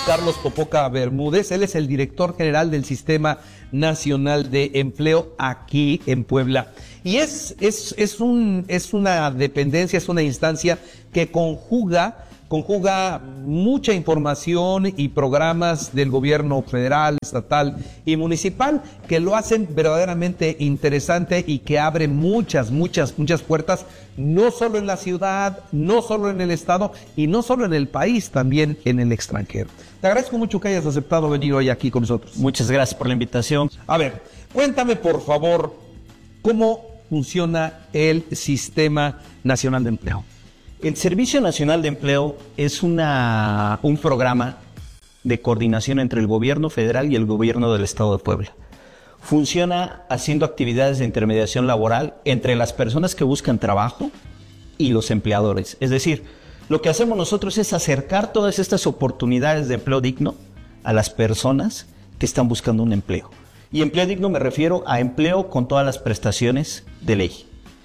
Carlos Popoca Bermúdez. Él es el director general del Sistema Nacional de Empleo aquí en Puebla. Y es una dependencia, es una instancia que conjuga mucha información y programas del gobierno federal, estatal y municipal que lo hacen verdaderamente interesante y que abre muchas puertas, no solo en la ciudad, no solo en el estado y no solo en el país, también en el extranjero. Te agradezco mucho que hayas aceptado venir hoy aquí con nosotros. Muchas gracias por la invitación. A ver, cuéntame por favor, ¿cómo funciona el Sistema Nacional de Empleo? El Servicio Nacional de Empleo es un programa de coordinación entre el gobierno federal y el gobierno del estado de Puebla. Funciona haciendo actividades de intermediación laboral entre las personas que buscan trabajo y los empleadores. Es decir, lo que hacemos nosotros es acercar todas estas oportunidades de empleo digno a las personas que están buscando un empleo. Y empleo digno me refiero a empleo con todas las prestaciones de ley.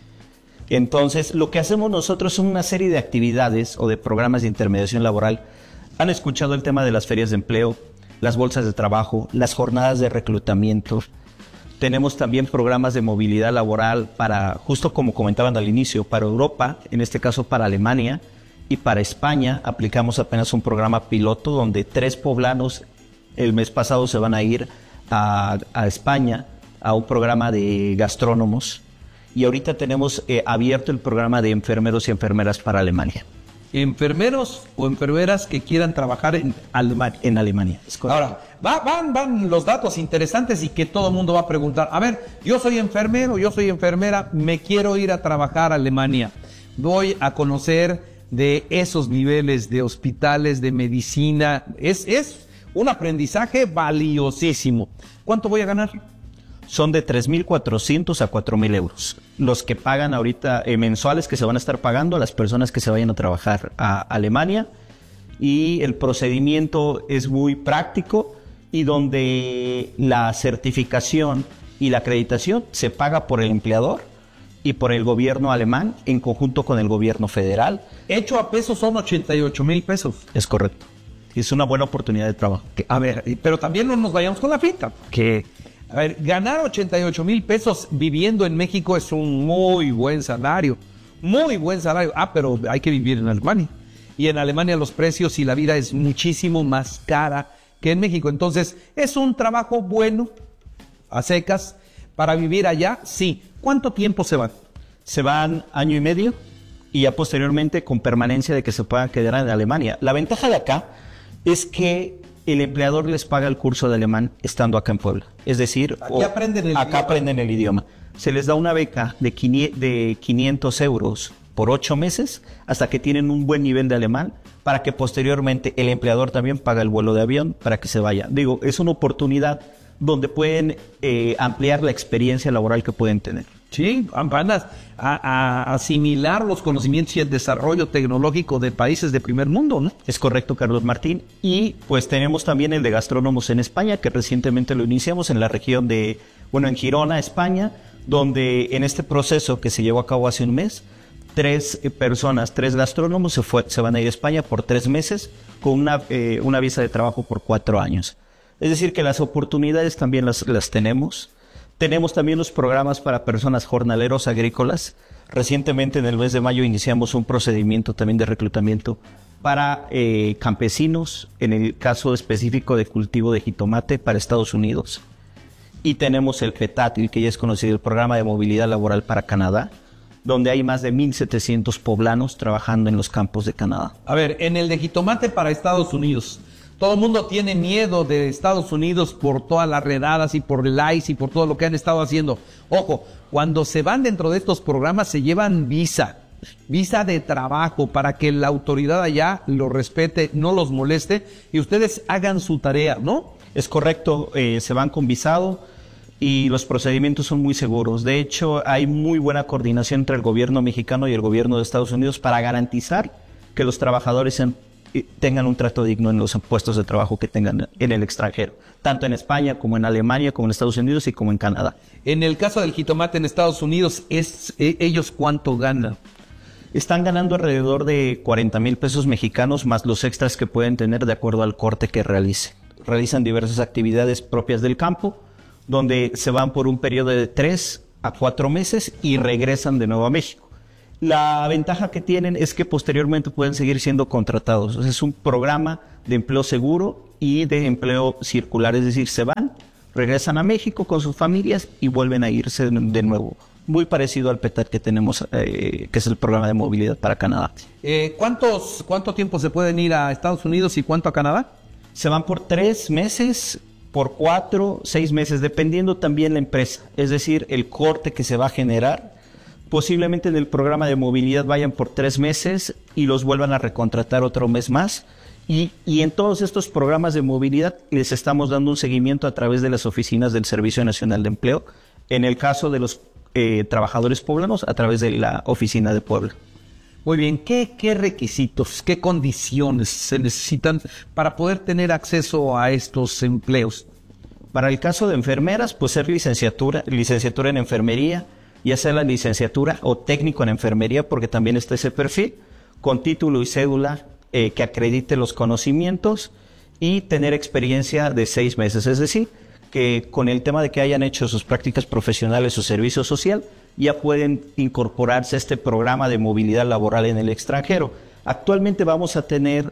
Entonces, lo que hacemos nosotros es una serie de actividades o de programas de intermediación laboral. Han escuchado el tema de las ferias de empleo, las bolsas de trabajo, las jornadas de reclutamiento. Tenemos también programas de movilidad laboral para, justo como comentaban al inicio, para Europa, en este caso para Alemania y para España. Aplicamos apenas un programa piloto donde 3 poblanos el mes pasado se van a ir a España a un programa de gastrónomos. Y ahorita tenemos abierto el programa de enfermeros y enfermeras para Alemania. ¿Enfermeros o enfermeras que quieran trabajar en Alemania? En Alemania. Ahora, van los datos interesantes y que todo el mundo va a preguntar. A ver, yo soy enfermero, yo soy enfermera, me quiero ir a trabajar a Alemania. Voy a conocer de esos niveles de hospitales, de medicina. Es un aprendizaje valiosísimo. ¿Cuánto voy a ganar? Son de 3.400 a 4.000 euros. Los que pagan ahorita mensuales que se van a estar pagando a las personas que se vayan a trabajar a Alemania. Y el procedimiento es muy práctico y donde la certificación y la acreditación se paga por el empleador y por el gobierno alemán en conjunto con el gobierno federal. Hecho a pesos son 88,000 pesos. Es correcto. Es una buena oportunidad de trabajo. A ver, pero también no nos vayamos con la finta. A ver, ganar 88,000 pesos viviendo en México es un muy buen salario. Muy buen salario. Pero hay que vivir en Alemania. Y en Alemania los precios y la vida es muchísimo más cara que en México. Entonces, ¿es un trabajo bueno, a secas, para vivir allá? Sí. ¿Cuánto tiempo se van? Se van 1 año y medio y ya posteriormente con permanencia de que se puedan quedar en Alemania. La ventaja de acá es que el empleador les paga el curso de alemán estando acá en Puebla. Es decir, acá aprenden el idioma. Se les da una beca de 500 euros por 8 meses hasta que tienen un buen nivel de alemán para que posteriormente el empleador también paga el vuelo de avión para que se vaya. Digo, es una oportunidad donde pueden ampliar la experiencia laboral que pueden tener. Sí, van a asimilar los conocimientos y el desarrollo tecnológico de países de primer mundo, ¿no? Es correcto, Carlos Martín. Y pues tenemos también el de gastrónomos en España, que recientemente lo iniciamos en la región en Girona, España, donde en este proceso que se llevó a cabo hace un mes, 3 gastrónomos se van a ir a España por 3 meses con una visa de trabajo por 4 años. Es decir, que las oportunidades también las tenemos. Tenemos también los programas para personas jornaleros agrícolas. Recientemente, en el mes de mayo, iniciamos un procedimiento también de reclutamiento para campesinos, en el caso específico de cultivo de jitomate para Estados Unidos. Y tenemos el FETAT, que ya es conocido, el Programa de Movilidad Laboral para Canadá, donde hay más de 1,700 poblanos trabajando en los campos de Canadá. A ver, en el de jitomate para Estados Unidos, todo el mundo tiene miedo de Estados Unidos por todas las redadas y por el ICE y por todo lo que han estado haciendo. Ojo, cuando se van dentro de estos programas se llevan visa de trabajo para que la autoridad allá lo respete, no los moleste y ustedes hagan su tarea, ¿no? Es correcto, se van con visado y los procedimientos son muy seguros. De hecho, hay muy buena coordinación entre el gobierno mexicano y el gobierno de Estados Unidos para garantizar que los trabajadores tengan un trato digno en los puestos de trabajo que tengan en el extranjero, tanto en España como en Alemania, como en Estados Unidos y como en Canadá. En el caso del jitomate en Estados Unidos, ¿ellos cuánto ganan? Están ganando alrededor de 40,000 pesos mexicanos más los extras que pueden tener de acuerdo al corte que realicen. Realizan diversas actividades propias del campo, donde se van por un periodo de 3 a 4 meses y regresan de nuevo a México. La ventaja que tienen es que posteriormente pueden seguir siendo contratados. O sea, es un programa de empleo seguro y de empleo circular, es decir, se van, regresan a México con sus familias y vuelven a irse de nuevo. Muy parecido al PETAD que tenemos, que es el programa de movilidad para Canadá. ¿Cuánto tiempo se pueden ir a Estados Unidos y cuánto a Canadá? Se van por 3 meses, por 4, 6 meses, dependiendo también la empresa. Es decir, el corte que se va a generar. Posiblemente en el programa de movilidad vayan por 3 meses y los vuelvan a recontratar otro mes más. Y en todos estos programas de movilidad les estamos dando un seguimiento a través de las oficinas del Servicio Nacional de Empleo. En el caso de los trabajadores poblanos, a través de la oficina de Puebla. Muy bien, ¿qué requisitos, qué condiciones se necesitan para poder tener acceso a estos empleos? Para el caso de enfermeras, pues ser licenciatura en enfermería, ya sea la licenciatura o técnico en enfermería, porque también está ese perfil, con título y cédula que acredite los conocimientos y tener experiencia de 6 meses, es decir, que con el tema de que hayan hecho sus prácticas profesionales o servicio social, ya pueden incorporarse a este programa de movilidad laboral en el extranjero. Actualmente vamos a tener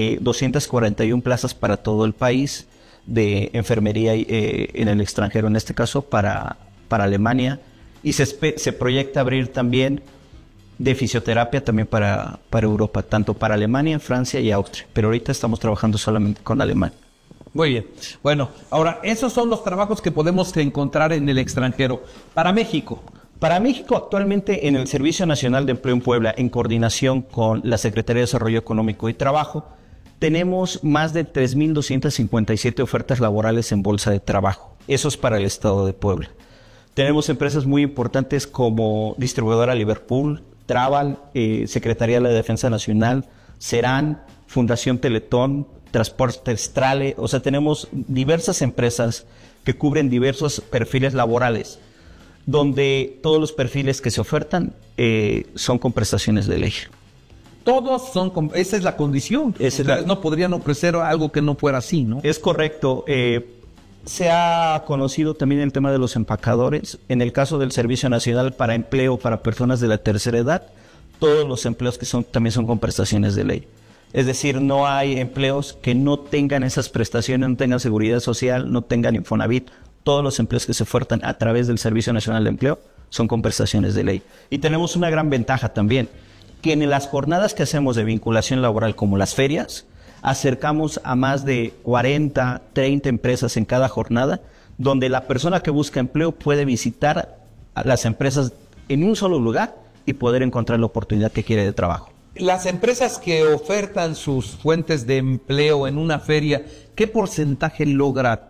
241 plazas para todo el país de enfermería en el extranjero, en este caso para Alemania, y se proyecta abrir también de fisioterapia también para Europa, tanto para Alemania, Francia y Austria, pero ahorita estamos trabajando solamente con Alemania. Muy bien. Bueno, ahora, esos son los trabajos que podemos encontrar en el extranjero. Para México. Para México, actualmente en el Servicio Nacional de Empleo en Puebla, en coordinación con la Secretaría de Desarrollo Económico y Trabajo, tenemos más de 3,257 ofertas laborales en bolsa de trabajo. Eso es para el estado de Puebla. Tenemos empresas muy importantes como Distribuidora Liverpool, Trabal, Secretaría de la Defensa Nacional, Serán, Fundación Teletón, Transportes Trale. O sea, tenemos diversas empresas que cubren diversos perfiles laborales, donde todos los perfiles que se ofertan son con prestaciones de ley. Todos son, esa es la condición. No podrían ofrecer algo que no fuera así, ¿no? Es correcto. Se ha conocido también el tema de los empacadores. En el caso del Servicio Nacional para Empleo para personas de la tercera edad, todos los empleos que también son con prestaciones de ley. Es decir, no hay empleos que no tengan esas prestaciones, no tengan seguridad social, no tengan Infonavit. Todos los empleos que se ofertan a través del Servicio Nacional de Empleo son con prestaciones de ley. Y tenemos una gran ventaja también, que en las jornadas que hacemos de vinculación laboral, como las ferias, acercamos a más de 40, 30 empresas en cada jornada, donde la persona que busca empleo puede visitar a las empresas en un solo lugar y poder encontrar la oportunidad que quiere de trabajo. Las empresas que ofertan sus fuentes de empleo en una feria, ¿qué porcentaje logra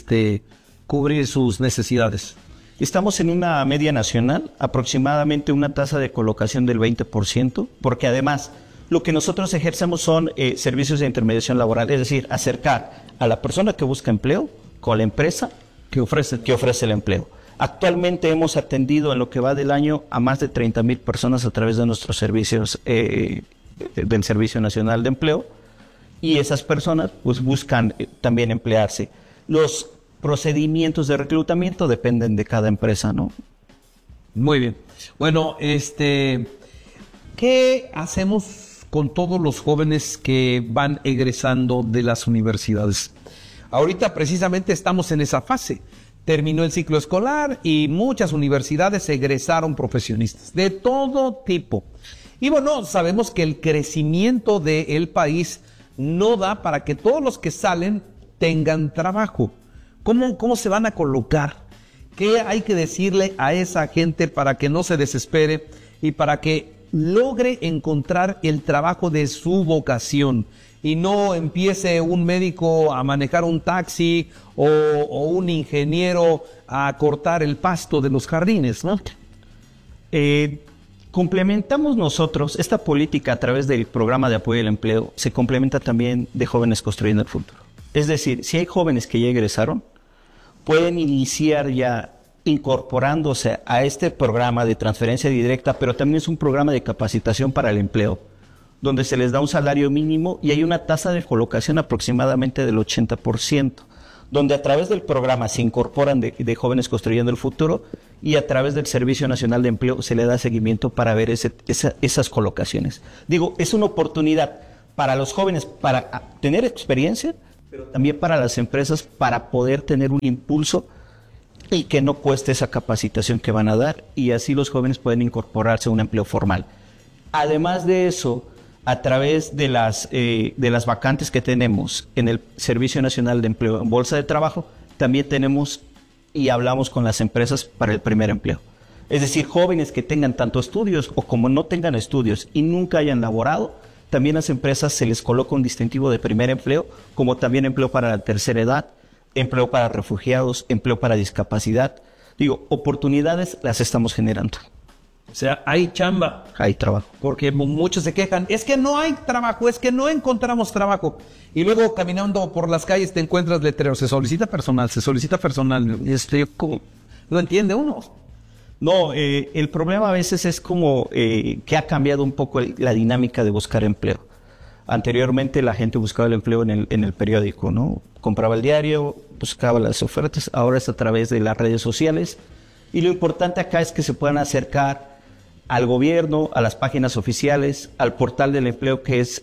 cubrir sus necesidades? Estamos en una media nacional, aproximadamente una tasa de colocación del 20%, porque además lo que nosotros ejercemos son servicios de intermediación laboral, es decir, acercar a la persona que busca empleo con la empresa que ofrece el empleo. Actualmente hemos atendido en lo que va del año a más de 30,000 personas a través de nuestros servicios del Servicio Nacional de Empleo, y esas personas pues buscan también emplearse. Los procedimientos de reclutamiento dependen de cada empresa, ¿no? Muy bien. Bueno, ¿qué hacemos con todos los jóvenes que van egresando de las universidades? Ahorita precisamente estamos en esa fase. Terminó el ciclo escolar y muchas universidades egresaron profesionistas de todo tipo. Y bueno, sabemos que el crecimiento del país no da para que todos los que salen tengan trabajo. ¿Cómo se van a colocar? ¿Qué hay que decirle a esa gente para que no se desespere y para que logre encontrar el trabajo de su vocación? Y no empiece un médico a manejar un taxi o un ingeniero a cortar el pasto de los jardines, ¿no? Complementamos nosotros esta política a través del programa de apoyo al empleo, se complementa también de Jóvenes Construyendo el Futuro. Es decir, si hay jóvenes que ya egresaron, pueden iniciar ya incorporándose a este programa de transferencia directa, pero también es un programa de capacitación para el empleo, donde se les da un salario mínimo y hay una tasa de colocación aproximadamente del 80%, donde a través del programa se incorporan de Jóvenes Construyendo el Futuro y a través del Servicio Nacional de Empleo se le da seguimiento para ver esas colocaciones. Digo, es una oportunidad para los jóvenes para tener experiencia, pero también para las empresas para poder tener un impulso y que no cueste esa capacitación que van a dar, y así los jóvenes pueden incorporarse a un empleo formal. Además de eso, a través de las vacantes que tenemos en el Servicio Nacional de Empleo en Bolsa de Trabajo, también tenemos y hablamos con las empresas para el primer empleo. Es decir, jóvenes que tengan tanto estudios o como no tengan estudios y nunca hayan laborado, también a las empresas se les coloca un distintivo de primer empleo, como también empleo para la tercera edad, empleo para refugiados, empleo para discapacidad. Digo, oportunidades las estamos generando. O sea, hay chamba. Hay trabajo. Porque muchos se quejan, es que no hay trabajo, es que no encontramos trabajo. Y luego caminando por las calles te encuentras letreros, se solicita personal. ¿Cómo? ¿Lo entiende uno? No, el problema a veces es como que ha cambiado un poco la dinámica de buscar empleo. Anteriormente la gente buscaba el empleo en el periódico, ¿no? Compraba el diario, buscaba las ofertas, ahora es a través de las redes sociales. Y lo importante acá es que se puedan acercar al gobierno, a las páginas oficiales, al portal del empleo que es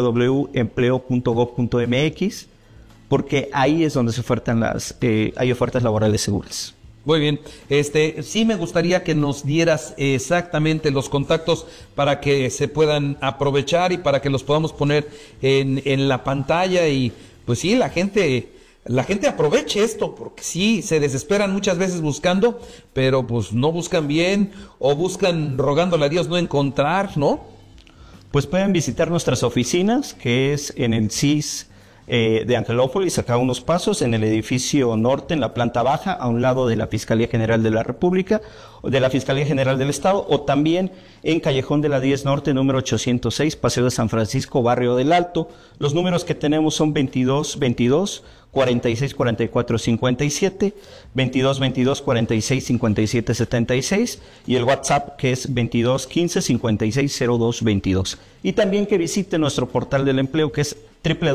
www.empleo.gov.mx, porque ahí es donde se ofertan hay ofertas laborales seguras. Muy bien, sí me gustaría que nos dieras exactamente los contactos para que se puedan aprovechar y para que los podamos poner en la pantalla y pues sí, la gente aproveche esto, porque sí, se desesperan muchas veces buscando, pero pues no buscan bien o buscan rogándole a Dios no encontrar, ¿no? Pues pueden visitar nuestras oficinas, que es en el CIS de Angelópolis, acá a unos pasos, en el edificio norte, en la planta baja, a un lado de la Fiscalía General de la República, o de la Fiscalía General del Estado, o también en Callejón de la 10 Norte, número 806, Paseo de San Francisco, Barrio del Alto. Los números que tenemos son 2222 46 44 57, 2222 46 57 76 y el WhatsApp que es 22 15 56 02 22. Y también que visite nuestro portal del empleo que es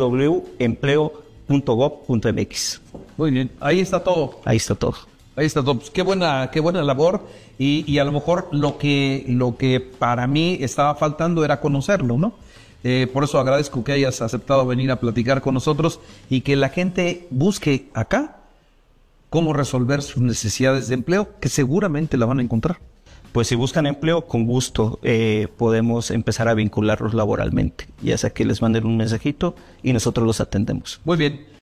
www.empleo.gov.mx. Muy bien, ahí está todo. Ahí está todo. Ahí está todo. Pues qué buena labor y a lo mejor lo que para mí estaba faltando era conocerlo, ¿no? Por eso agradezco que hayas aceptado venir a platicar con nosotros y que la gente busque acá cómo resolver sus necesidades de empleo, que seguramente la van a encontrar. Pues si buscan empleo, con gusto podemos empezar a vincularlos laboralmente, ya sea que les manden un mensajito y nosotros los atendemos. Muy bien.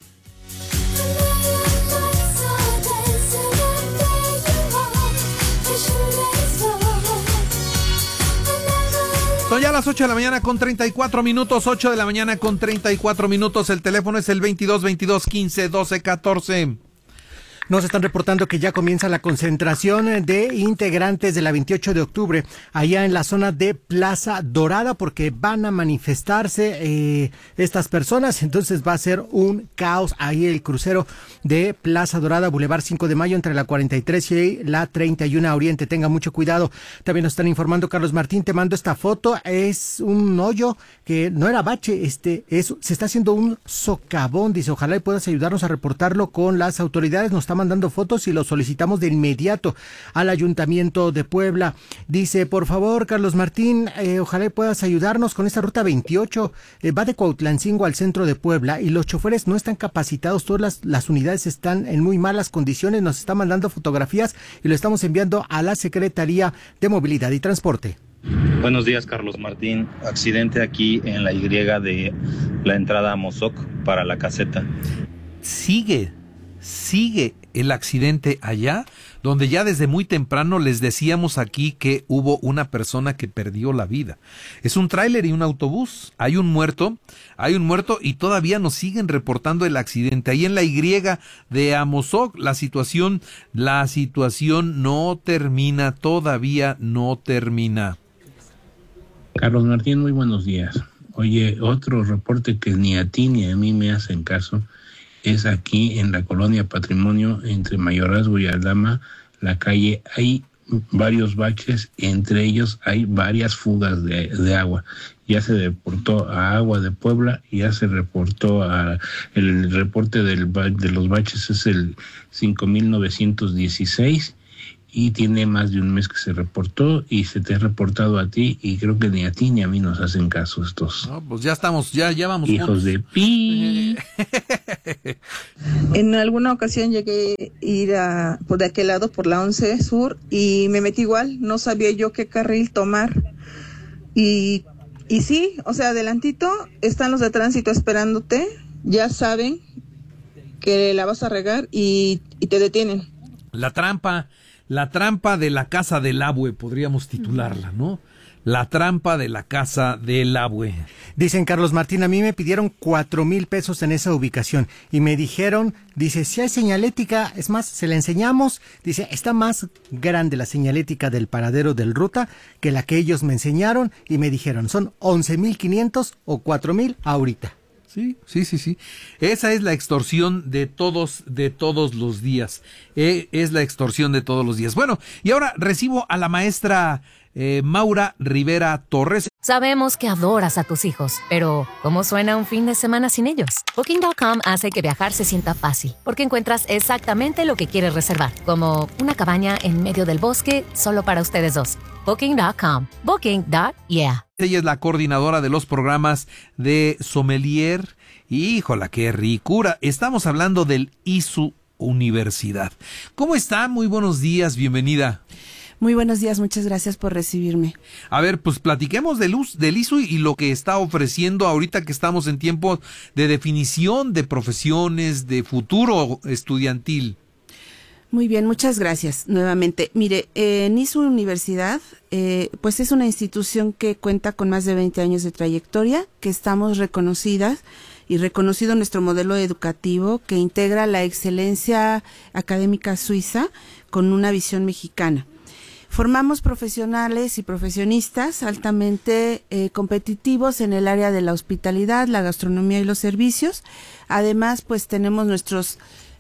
Son ya las 8 de la mañana con 34 minutos, 8 de la mañana con 34 minutos. El teléfono es el 22 22 15 12 14. Nos están reportando que ya comienza la concentración de integrantes de la 28 de octubre allá en la zona de Plaza Dorada porque van a manifestarse estas personas. Entonces va a ser un caos ahí el crucero de Plaza Dorada, Boulevard 5 de Mayo entre la 43 y la 31 Oriente. Tenga mucho cuidado. También nos están informando, Carlos Martín, te mando esta foto. Es un hoyo que no era bache, se está haciendo un socavón. Dice, ojalá y puedas ayudarnos a reportarlo con las autoridades. Nos está mandando fotos y lo solicitamos de inmediato al Ayuntamiento de Puebla. Dice, por favor, Carlos Martín, ojalá puedas ayudarnos con esta ruta 28, va de Cuautlancingo al centro de Puebla y los choferes no están capacitados, todas las unidades están en muy malas condiciones. Nos está mandando fotografías y lo estamos enviando a la Secretaría de Movilidad y Transporte. Buenos días, Carlos Martín. Accidente aquí en la Y de la entrada a Mozoc para la caseta. Sigue el accidente allá, donde ya desde muy temprano les decíamos aquí que hubo una persona que perdió la vida. Es un tráiler y un autobús. Hay un muerto y todavía nos siguen reportando el accidente. Ahí en la Y de Amozoc, la situación no termina, todavía no termina. Carlos Martín, muy buenos días. Oye, otro reporte que ni a ti ni a mí me hacen caso es aquí en la colonia Patrimonio entre Mayorazgo y Aldama, la calle hay varios baches, entre ellos hay varias fugas de agua. Ya se reportó a Agua de Puebla, ya se reportó el reporte de los baches es el 5916 y tiene más de un mes que se reportó y se te ha reportado a ti y creo que ni a ti ni a mí nos hacen caso estos. No, pues ya estamos, ya vamos. Hijos juntos. De pi. En alguna ocasión llegué a ir por de aquel lado, por la 11 Sur, y me metí igual, no sabía yo qué carril tomar. Y sí, o sea, adelantito están los de tránsito esperándote, ya saben que la vas a regar y te detienen. La trampa de la casa del abue, podríamos titularla, ¿no? La trampa de la casa del abue. Dicen, Carlos Martín, a mí me pidieron 4,000 pesos en esa ubicación y me dijeron, dice, si hay señalética, es más, se la enseñamos, dice, está más grande la señalética del paradero del Ruta que la que ellos me enseñaron y me dijeron, son 11,500 o 4,000 ahorita. Sí. Esa es la extorsión de todos los días. Es la extorsión de todos los días. Bueno, y ahora recibo a la maestra Maura Rivera Torres. Sabemos que adoras a tus hijos, pero ¿cómo suena un fin de semana sin ellos? Booking.com hace que viajar se sienta fácil, porque encuentras exactamente lo que quieres reservar, como una cabaña en medio del bosque solo para ustedes dos. Booking.com. Booking.yeah. Ella es la coordinadora de los programas de sommelier. Híjola, qué ricura. Estamos hablando del ISU Universidad. ¿Cómo está? Muy buenos días, bienvenida. Muy buenos días, muchas gracias por recibirme. A ver, pues platiquemos del ISU y lo que está ofreciendo ahorita que estamos en tiempos de definición de profesiones, de futuro estudiantil. Muy bien, muchas gracias nuevamente. Mire, en ISU Universidad, pues es una institución que cuenta con más de 20 años de trayectoria, que estamos reconocidas y reconocido nuestro modelo educativo que integra la excelencia académica suiza con una visión mexicana. Formamos profesionales y profesionistas altamente competitivos en el área de la hospitalidad, la gastronomía y los servicios. Además, pues tenemos nuestros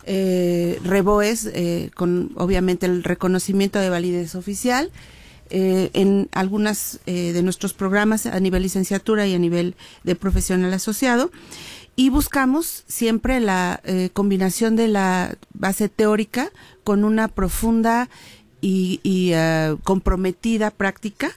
REBOEs con obviamente el reconocimiento de validez oficial en algunas de nuestros programas a nivel licenciatura y a nivel de profesional asociado. Y buscamos siempre la combinación de la base teórica con una profunda y comprometida práctica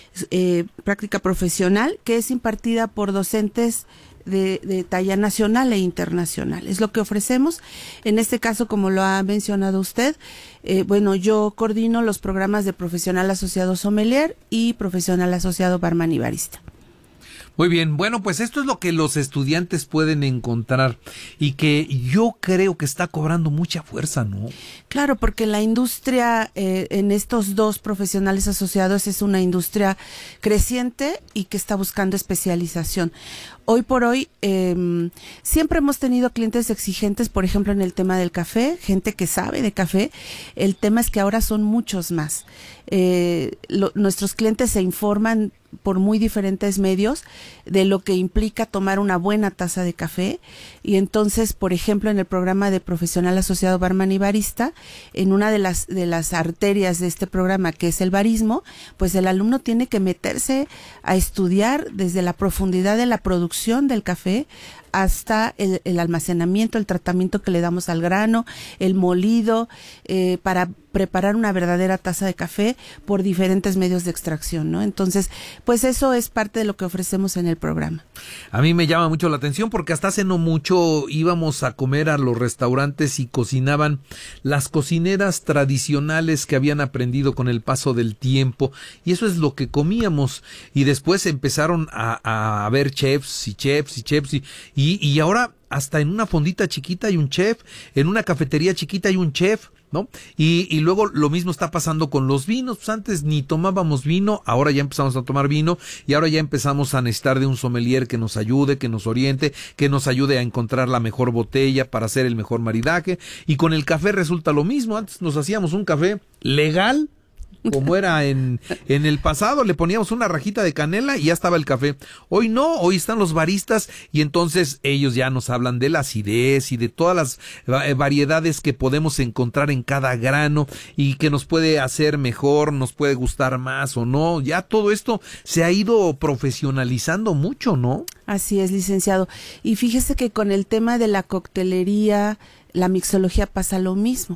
profesional que es impartida por docentes de talla nacional e internacional. Es lo que ofrecemos. En este caso, como lo ha mencionado usted, yo coordino los programas de profesional asociado sommelier y profesional asociado barman y barista. Muy bien, bueno, pues esto es lo que los estudiantes pueden encontrar y que yo creo que está cobrando mucha fuerza, ¿no? Claro, porque la industria en estos dos profesionales asociados es una industria creciente y que está buscando especialización. Hoy por hoy siempre hemos tenido clientes exigentes, por ejemplo, en el tema del café, gente que sabe de café. El tema es que ahora son muchos más. Nuestros clientes se informan por muy diferentes medios de lo que implica tomar una buena taza de café y entonces, por ejemplo, en el programa de profesional asociado barman y barista, en una de las arterias de este programa, que es el barismo, pues el alumno tiene que meterse a estudiar desde la profundidad de la producción del café hasta el almacenamiento, el tratamiento que le damos al grano, el molido, para preparar una verdadera taza de café por diferentes medios de extracción, ¿no? Entonces, pues eso es parte de lo que ofrecemos en el programa. A mí me llama mucho la atención porque hasta hace no mucho íbamos a comer a los restaurantes y cocinaban las cocineras tradicionales que habían aprendido con el paso del tiempo y eso es lo que comíamos y después empezaron a haber chefs y ahora hasta en una fondita chiquita hay un chef, en una cafetería chiquita hay un chef, ¿no? Y luego lo mismo está pasando con los vinos. Pues antes ni tomábamos vino, ahora ya empezamos a tomar vino y ahora ya empezamos a necesitar de un sommelier que nos ayude, que nos oriente, que nos ayude a encontrar la mejor botella para hacer el mejor maridaje. Y con el café resulta lo mismo. Antes nos hacíamos un café legal, como era en el pasado, le poníamos una rajita de canela y ya estaba el café. Hoy no, hoy están los baristas y entonces ellos ya nos hablan de la acidez y de todas las variedades que podemos encontrar en cada grano y que nos puede hacer mejor, nos puede gustar más o no. Ya todo esto se ha ido profesionalizando mucho, ¿no? Así es, licenciado. Y fíjese que con el tema de la coctelería, la mixología pasa lo mismo.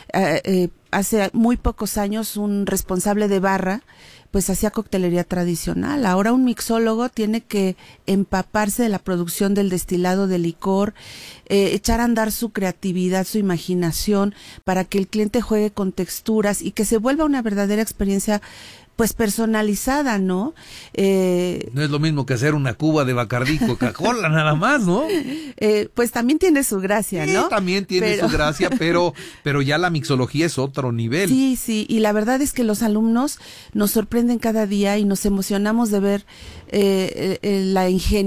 Hace muy pocos años un responsable de barra pues hacía coctelería tradicional. Ahora un mixólogo tiene que empaparse de la producción del destilado de licor, echar a andar su creatividad, su imaginación, para que el cliente juegue con texturas y que se vuelva una verdadera experiencia pues personalizada, ¿no? No es lo mismo que hacer una cuba de Bacardí Coca-Cola nada más, ¿no? Pues también tiene su gracia, ¿no? Sí, también tiene su gracia, pero ya la mixología es otro nivel. Sí, y la verdad es que los alumnos nos sorprenden cada día y nos emocionamos de ver el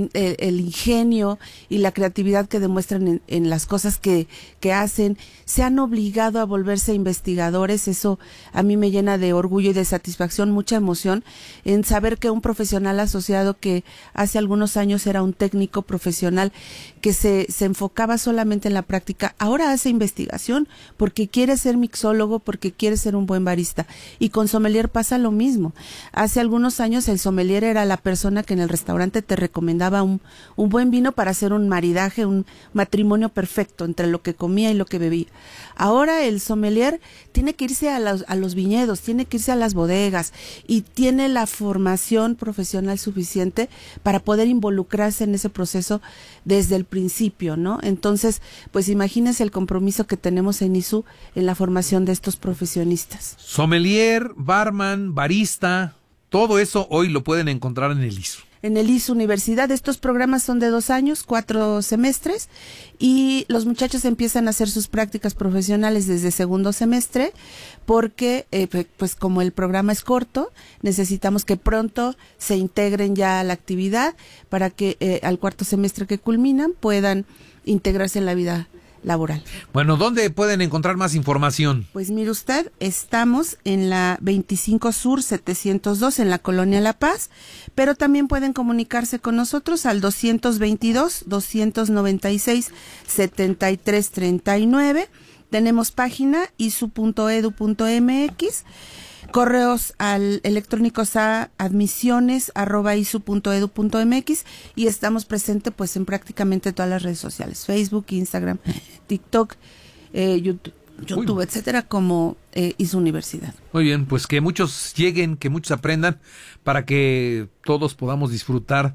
ingenio y la creatividad que demuestran en las cosas que hacen. Se han obligado a volverse investigadores, eso a mí me llena de orgullo y de satisfacción, mucha emoción en saber que un profesional asociado que hace algunos años era un técnico profesional que se enfocaba solamente en la práctica, ahora hace investigación porque quiere ser mixólogo, porque quiere ser un buen barista. Y con sommelier pasa lo mismo. Hace algunos años el sommelier era la persona que en el restaurante te recomendaba un buen vino para hacer un maridaje, un matrimonio perfecto entre lo que comía y lo que bebía. Ahora el sommelier tiene que irse a los viñedos, tiene que irse a las bodegas y tiene la formación profesional suficiente para poder involucrarse en ese proceso desde el principio, ¿no? Entonces, pues imagínense el compromiso que tenemos en ISU en la formación de estos profesionistas. Sommelier, barman, barista, todo eso hoy lo pueden encontrar en el ISU. En el ISU Universidad, estos programas son de 2 años, 4 semestres, y los muchachos empiezan a hacer sus prácticas profesionales desde segundo semestre, porque pues como el programa es corto, necesitamos que pronto se integren ya a la actividad para que al cuarto semestre que culminan puedan integrarse en la vida laboral. Bueno, ¿dónde pueden encontrar más información? Pues mire usted, estamos en la 25 Sur 702 en la Colonia La Paz, pero también pueden comunicarse con nosotros al 222-296-7339. Tenemos página isu.edu.mx, correos electrónicos a admisiones@isu.edu.mx y estamos presentes pues en prácticamente todas las redes sociales, Facebook, Instagram, TikTok, YouTube, etcétera, como ISU Universidad. Muy bien, pues que muchos lleguen, que muchos aprendan para que todos podamos disfrutar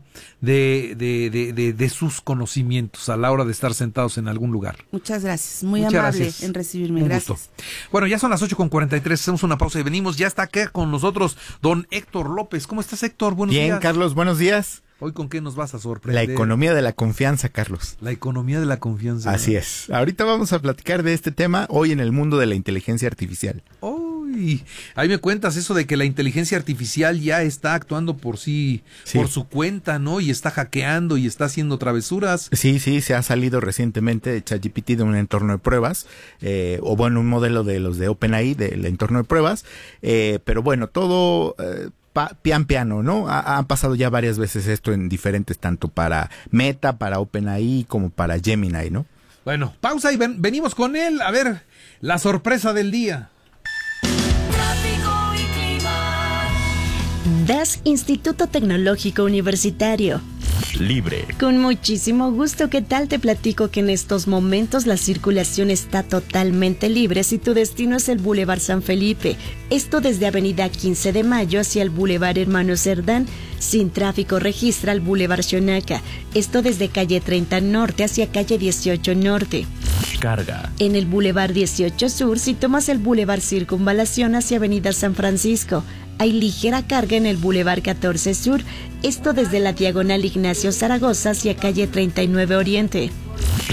de sus conocimientos a la hora de estar sentados en algún lugar. Muchas gracias, muy amable en recibirme. Un gracias. gusto. Bueno, ya son las 8:43, hacemos una pausa y venimos. Ya está acá con nosotros don Héctor López. ¿Cómo estás, Héctor? Buenos días. Bien, Carlos, buenos días. ¿Hoy con qué nos vas a sorprender? La economía de la confianza, Carlos. La economía de la confianza. Así es. Ahorita vamos a platicar de este tema hoy en el mundo de la inteligencia artificial. Uy, ahí me cuentas eso de que la inteligencia artificial ya está actuando por por su cuenta, ¿no? Y está hackeando y está haciendo travesuras. Sí, se ha salido recientemente de ChatGPT de un entorno de pruebas, o bueno, un modelo de los de OpenAI, del entorno de pruebas, pero bueno, todo... piano, ¿no? Han pasado ya varias veces esto en diferentes, tanto para Meta, para OpenAI, como para Gemini, ¿no? Bueno, pausa y venimos con él. A ver, la sorpresa del día. Tráfico y clima. DAS, Instituto Tecnológico Universitario. Libre. Con muchísimo gusto, ¿qué tal? Te platico que en estos momentos la circulación está totalmente libre si tu destino es el Boulevard San Felipe. Esto desde Avenida 15 de Mayo hacia el Boulevard Hermano Cerdán. Sin tráfico registra el Boulevard Xonaca. Esto desde calle 30 Norte hacia calle 18 Norte. Carga. En el Boulevard 18 Sur, si tomas el Boulevard Circunvalación hacia Avenida San Francisco. Hay ligera carga en el Boulevard 14 Sur, esto desde la diagonal Ignacio Zaragoza hacia calle 39 Oriente.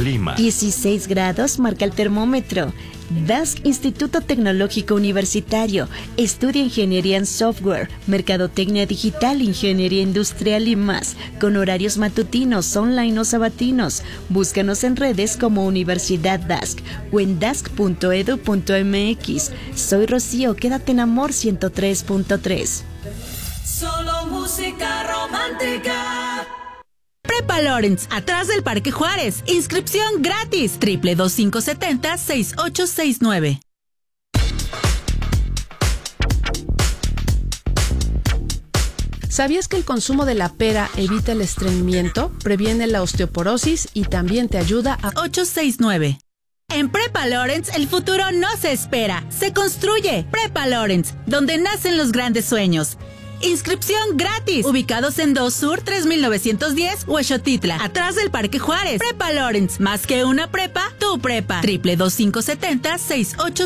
Clima. 16 grados marca el termómetro. DASC, Instituto Tecnológico Universitario. Estudia Ingeniería en Software, Mercadotecnia Digital, Ingeniería Industrial y más. Con horarios matutinos, online o sabatinos. Búscanos en redes como Universidad DASC o en dask.edu.mx. Soy Rocío, quédate en Amor 103.3. Solo música romántica. Prepa Lawrence, atrás del Parque Juárez. Inscripción gratis. 22570-6869. ¿Sabías que el consumo de la pera evita el estreñimiento, previene la osteoporosis y también te ayuda a 869? En Prepa Lawrence, el futuro no se espera, se construye. Prepa Lawrence, donde nacen los grandes sueños. Inscripción gratis. Ubicados en 2 Sur 3910 Huexotitla, atrás del Parque Juárez. Prepa Lawrence, más que una prepa, tu prepa. 22570-6869.